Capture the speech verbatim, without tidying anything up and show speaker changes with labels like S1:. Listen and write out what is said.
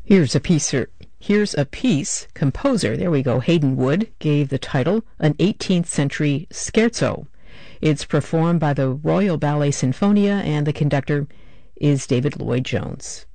S1: Here's a piece, here's a piece, composer, there we go, Hayden Wood, gave the title an eighteenth century scherzo. It's performed by the Royal Ballet Sinfonia, and the conductor is David Lloyd Jones.